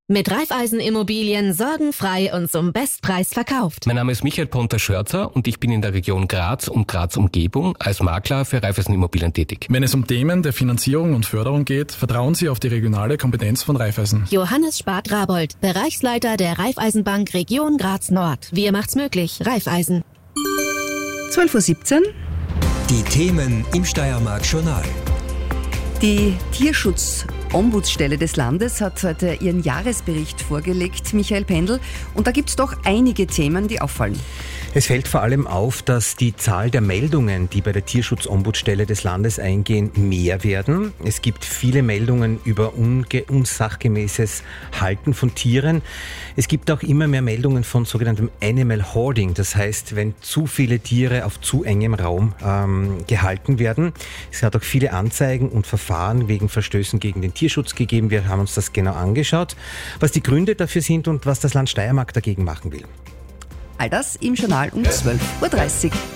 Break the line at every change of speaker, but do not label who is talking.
Mit Raiffeisen Immobilien sorgenfrei und zum Bestpreis verkauft.
Mein Name ist Michael Ponter-Schörzer und ich bin in der Region Graz und Graz-Umgebung als Makler für Raiffeisen Immobilien tätig.
Wenn es um Themen der Finanzierung und Förderung geht, vertrauen Sie auf die regionale Kompetenz von Raiffeisen.
Johannes Spart-Rabold, Bereichsleiter der Raiffeisenbank Region Graz Nord. Wir macht's möglich, Raiffeisen.
12:17 Uhr.
Die Themen im Steiermark-Journal.
Die Tierschutzombudsstelle des Landes hat heute ihren Jahresbericht vorgelegt, Michael Pendl. Und da gibt es doch einige Themen, die auffallen.
Es fällt vor allem auf, dass die Zahl der Meldungen, die bei der Tierschutzombudsstelle des Landes eingehen, mehr werden. Es gibt viele Meldungen über unsachgemäßes Halten von Tieren. Es gibt auch immer mehr Meldungen von sogenanntem Animal Hoarding. Das heißt, wenn zu viele Tiere auf zu engem Raum gehalten werden. Es hat auch viele Anzeigen und Verfahren wegen Verstößen gegen den Tierschutz gegeben. Wir haben uns das genau angeschaut, was die Gründe dafür sind und was das Land Steiermark dagegen machen will.
All das im Journal um 12:30 Uhr.